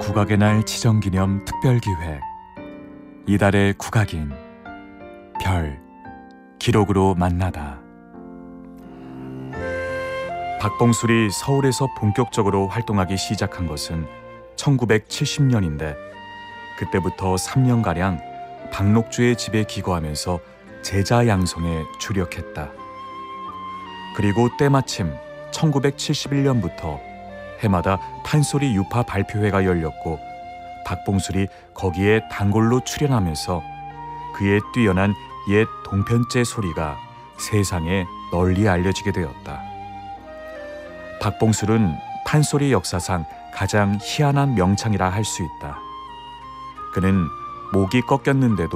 국악의 날 지정기념 특별기획 이달의 국악인 별 기록으로 만나다. 박봉술이 서울에서 본격적으로 활동하기 시작한 것은 1970년인데 그때부터 3년가량 박록주의 집에 기거하면서 제자 양성에 주력했다. 그리고 때마침 1971년부터 해마다 판소리 유파 발표회가 열렸고 박봉술이 거기에 단골로 출연하면서 그의 뛰어난 옛 동편제 소리가 세상에 널리 알려지게 되었다. 박봉술은 판소리 역사상 가장 희한한 명창이라 할 수 있다. 그는 목이 꺾였는데도